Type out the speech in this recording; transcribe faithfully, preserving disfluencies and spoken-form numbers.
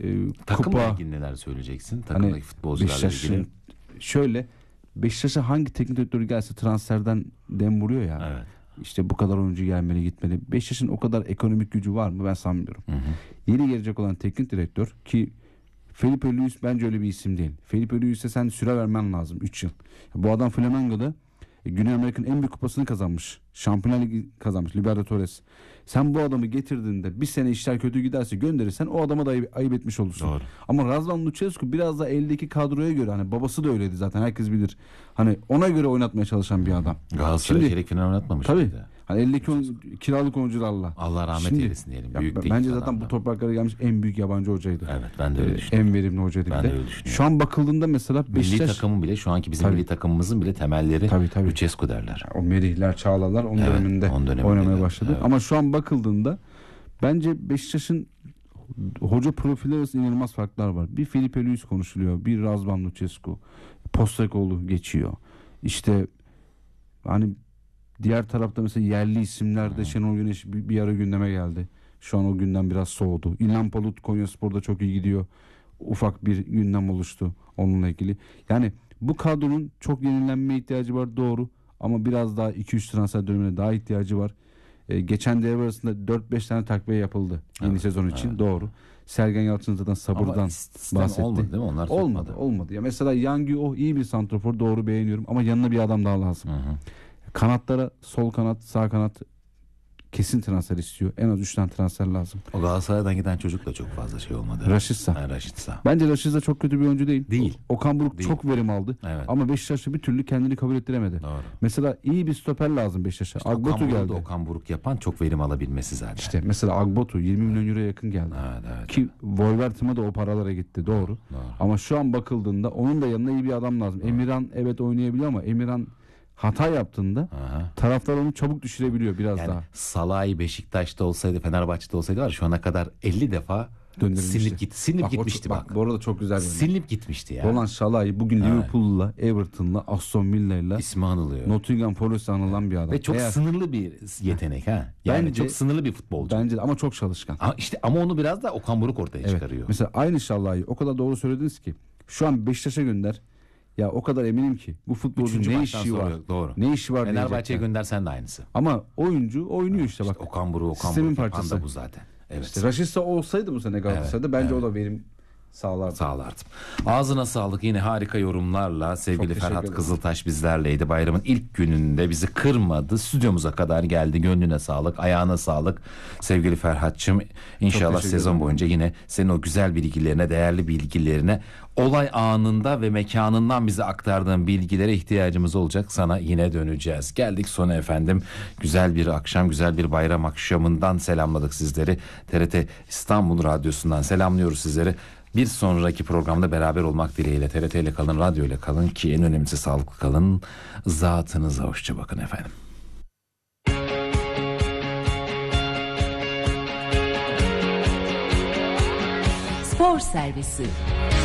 e, Takımla kupa. ilgili neler söyleyeceksin? Takımdaki Hani futbolcularla ilgili. Şöyle Beşiktaş'a hangi teknik direktörü gelse transferden dem vuruyor ya. Evet. İşte bu kadar oyuncu gelmeli gitmeli. Beşiktaş'ın o kadar ekonomik gücü var mı ben sanmıyorum. Hı hı. Yeni gelecek olan teknik direktör ki Felipe Luis bence öyle bir isim değil. Felipe Luis'e sen süre vermen lazım üç yıl. Bu adam Flamengo'da e, Güney Amerika'nın en büyük kupasını kazanmış. Şampiyonlar Ligi kazanmış. Libertadores. Sen bu adamı getirdiğinde bir sene işler kötü giderse gönderirsen o adama da ayıp, ayıp etmiş olursun. Doğru. Ama Razvan Lucescu biraz da eldeki kadroya göre hani babası da öyleydi zaten herkes bilir. Hani ona göre oynatmaya çalışan bir adam. Galatasaray Şimdi- çeyrek final oynatmamış Tabii. mıydı? Hani eldeki oyun- kiralık oyuncularla. Allah rahmet Şimdi- eylesin diyelim. Ya Büyük ben- teknik bence zaten adamdı. bu topraklara gelmiş en büyük yabancı hocaydı. Evet, ben de öyle Ee, düşünüyorum. en verimli hocaydı Ben bir de de. öyle düşünüyorum. Şu an bakıldığında mesela Milli Beşiktaş takımın bile şu anki bizim Tabii. milli takımımızın bile temelleri Tabii, tabii. Lucescu derler. o Merihler, Çağlalar onun Evet, döneminde onun döneminde oynamaya de. başladı. Evet. Ama şu an bakıldığında bence Beşiktaş'ın hoca profilleri arasında inanılmaz farklar var. Bir Felipe Luis konuşuluyor. Bir Razvan Lucescu. Postecoglou geçiyor. İşte hani diğer tarafta mesela yerli isimlerde Hı. Şenol Güneş bir, bir ara gündeme geldi. Şu an o gündem biraz soğudu. İlhan Palut Konyaspor'da çok iyi gidiyor. Ufak bir gündem oluştu onunla ilgili. Yani bu kadronun çok yenilenmeye ihtiyacı var doğru. Ama biraz daha iki üç transfer dönemine daha ihtiyacı var. Ee, geçen devre arasında dört beş tane takviye yapıldı yeni Evet, sezon için evet. doğru. Sergen Yalçın zaten sabırdan Ama sistem bahsetti. olmadı değil mi? Onlar Olmadı, tutmadı. olmadı. Ya mesela Yangü o iyi bir santrafor doğru beğeniyorum ama yanına bir adam daha lazım. Hı hı. Kanatlara sol kanat, sağ kanat kesin transfer istiyor. En az üç tane transfer lazım. O Galatasaray'dan giden çocuk da çok fazla şey olmadı. Raşitsa. Ha, Raşitsa. Bence Raşitsa çok kötü bir oyuncu değil. Değil. Okan Buruk Değil. çok verim aldı. Evet. Ama Beşiktaş'ta bir türlü kendini kabul ettiremedi. Doğru. Mesela iyi bir stoper lazım Beşiktaş'a. İşte Agbotu Okan Buruk'u da geldi. Okan Buruk yapan çok verim alabilmesi zaten. İşte mesela Agbotu yirmi milyon euroya yakın geldi. Evet, evet. Ki Wolverhampton'a da o paralara gitti doğru. Doğru. Ama şu an bakıldığında onun da yanına iyi bir adam lazım. Emirhan evet oynayabiliyor ama Emirhan hata yaptığında Aha. taraftar onu çabuk düşürebiliyor biraz Yani daha. Salah'ı Beşiktaş'ta olsaydı, Fenerbahçe'de olsaydı var ya, şu ana kadar elli defa Döndürülmüştü. silinip gitti. Silinip Bak, o gitmişti çok- bak. Bu arada çok güzel bir örnek. Silinip gitmişti ya. Roland Şalay bugün Evet. Liverpool'la, Everton'la, Aston Villa'yla, İsmi anılıyor. Nottingham Forest'la anılan bir adam. Ve çok Eğer- sınırlı bir yetenek ha. Yani Bence- çok sınırlı bir futbolcu. Bence de ama çok çalışkan. Ama işte ama onu biraz da Okan Buruk ortaya Evet. çıkarıyor. Mesela aynı Şallay'ı o kadar doğru söylediniz ki şu an Beşiktaş'a gönder. Ya o kadar eminim ki bu futbolcunun Üçüncü ne maçtan işi sonra var? yok, doğru. Ne işi var Fenerbahçe'ye diyecekler. göndersen de aynısı. Ama oyuncu oynuyor işte bak. İşte Okan Buruk, Okan Sistemin Buruk yapan parçası. da bu zaten. Evet. İşte Raşitsa olsaydı bu sene Galatasaray'da Evet, bence evet. o da verim sağlardı. Sağlardım. Ağzına sağlık, yine harika yorumlarla sevgili teşekkür Ferhat ederim. Kızıltaş bizlerleydi. Bayramın ilk gününde bizi kırmadı. Stüdyomuza kadar geldi. Gönlüne sağlık, ayağına sağlık. Sevgili Ferhat'cığım, inşallah teşekkür sezon ederim. boyunca yine senin o güzel bilgilerine, değerli bilgilerine, olay anında ve mekanından bize aktardığın bilgilere ihtiyacımız olacak. Sana yine döneceğiz. Geldik sona efendim. Güzel bir akşam, güzel bir bayram akşamından selamladık sizleri. T R T İstanbul Radyosu'ndan selamlıyoruz sizleri. Bir sonraki programda beraber olmak dileğiyle. T R T ile kalın, radyo ile kalın ki en önemlisi sağlıklı kalın. Zatınıza hoşça bakın efendim. Spor Servisi